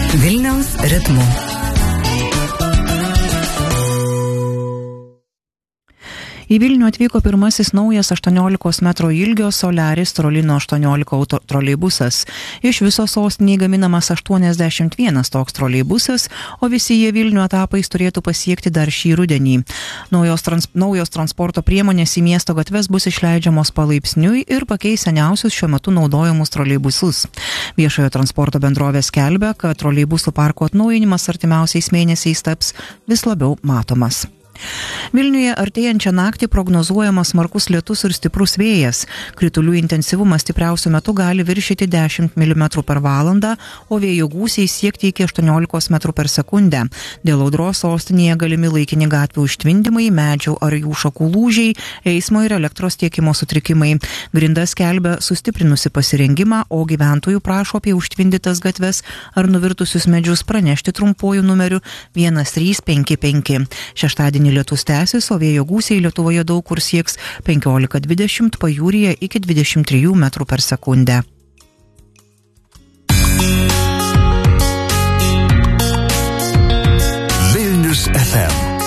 Vilniaus ritmu. Į Vilnių atvyko pirmasis naujas 18 metro ilgio Solaris Trolino 18 troleibusas. Iš viso sostinėje gaminamas 81 toks troleibusas, o visi jie Vilnių etapais turėtų pasiekti dar šį rudenį. Naujos transporto priemonės į miesto gatves bus išleidžiamos palaipsniui ir pakeis seniausius šiuo metu naudojamus troleibusus. Viešojo transporto bendrovė skelbia, kad troleibusų parko atnaujinimas artimiausiais mėnesiais taps vis labiau matomas. Vilniuje artėjančią naktį prognozuojamas smarkus lietus ir stiprus vėjas. Kritulių intensyvumas stipriausiu metu gali viršyti 10 mm per valandą, o vėjo gūsiai siekti iki 18 m per sekundę. Dėl audros sostinėje galimi laikini gatvių užtvindimai, medžių ar jų šakų lūžiai, eismo ir elektros tiekimo sutrikimai. Grinda skelbia sustiprinusi pasirengimą, o gyventojų prašo apie užtvindytas gatves ar nuvirtusius medžius pranešti trumpuoju numeriu 1355. Šeštadienį lietus tęsis, o vėjo gūsiai Lietuvoje daug kur sieks 15-20, pajūryje iki 23 m per sekundę.